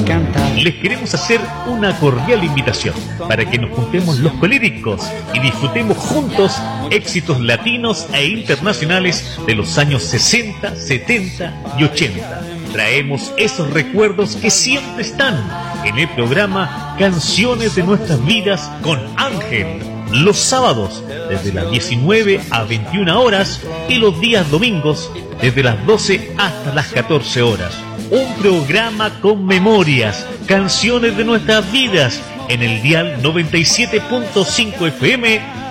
cantar. Les queremos hacer una cordial invitación para que nos juntemos los colíricos y disfrutemos juntos éxitos latinos e internacionales de los años 60, 70 y 80. Traemos esos recuerdos que siempre están en el programa Canciones de Nuestras Vidas con Ángel, los sábados desde las 19 a 21 horas y los días domingos desde las 12 hasta las 14 horas. Un programa con memorias, canciones de nuestras vidas en el dial 97.5 FM